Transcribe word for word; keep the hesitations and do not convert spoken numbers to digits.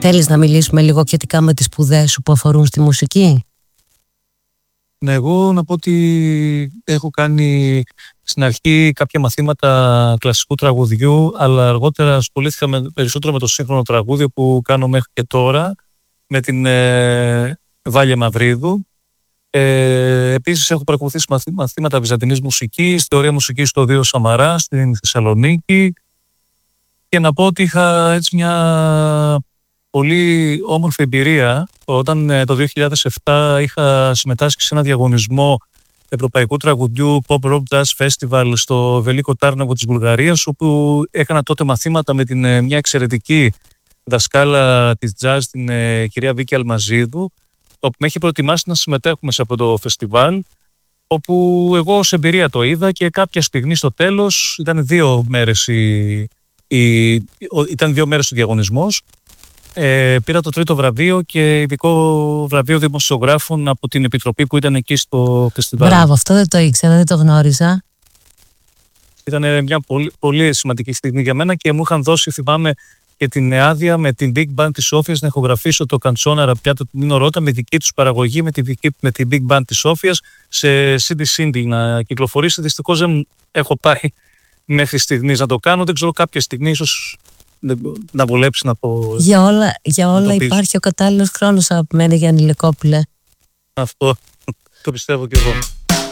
Θέλεις να μιλήσουμε λίγο σχετικά με τις σπουδές σου που αφορούν στη μουσική? Ναι, εγώ να πω ότι έχω κάνει στην αρχή κάποια μαθήματα κλασικού τραγουδιού, αλλά αργότερα ασχολήθηκα με, περισσότερο με το σύγχρονο τραγούδι που κάνω μέχρι και τώρα, με την ε, Βάλια Μαυρίδου. Ε, επίσης έχω παρακολουθήσει μαθή, μαθήματα βυζαντινής μουσικής, θεωρία μουσικής στο Δίο Σαμαρά, στην Θεσσαλονίκη, και να πω ότι είχα έτσι μια πολύ όμορφη εμπειρία όταν ε, το δύο χιλιάδες επτά είχα συμμετάσχει σε ένα διαγωνισμό ευρωπαϊκού τραγουδιού Pop Rock Jazz Festival στο Βελίκο Τάρναβο της Βουλγαρίας, όπου έκανα τότε μαθήματα με την, ε, μια εξαιρετική δασκάλα της jazz, την ε, κυρία Βίκη Αλμαζίδου, όπου με έχει προετοιμάσει να συμμετέχουμε σε αυτό το φεστιβάλ, όπου εγώ ως εμπειρία το είδα και κάποια στιγμή στο τέλος, ήταν δύο μέρες, η, η, ήταν δύο μέρες ο διαγωνισμός, ε, πήρα το τρίτο βραβείο και ειδικό βραβείο δημοσιογράφων από την επιτροπή που ήταν εκεί στο φεστιβάλ. Μπράβο, αυτό δεν το ήξερα, δεν το γνώριζα. Ήταν μια πολύ, πολύ σημαντική στιγμή για μένα και μου είχαν δώσει, θυμάμαι, και την άδεια με την Big Band της Σόφιας να ηχογραφήσω το Καντσόνα Αραπιάτο του Νίνο Ρώτα με δική τους παραγωγή, με, τη δική, με την Big Band της Σόφιας σε σι ντι Cindy να κυκλοφορήσει. Δυστυχώς δεν έχω πάει μέχρι στιγμής να το κάνω. Δεν ξέρω, κάποια στιγμή ίσως να βολέψει να πω. Για όλα, για όλα υπάρχει ο κατάλληλος χρόνος, αγαπημένη Γιάννη Λεκόπουλε. Αυτό το πιστεύω κι εγώ.